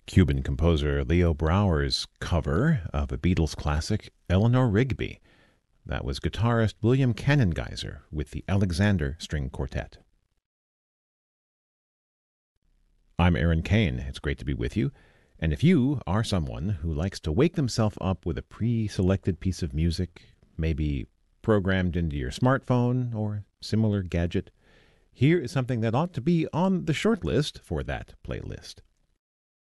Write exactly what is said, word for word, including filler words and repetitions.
Cuban composer Leo Brouwer's cover of a Beatles classic, Eleanor Rigby. That was guitarist William Kanengeiser with the Alexander String Quartet. I'm Aaron Kane. It's great to be with you. And if you are someone who likes to wake themselves up with a pre-selected piece of music, maybe programmed into your smartphone or similar gadget, here is something that ought to be on the short list for that playlist.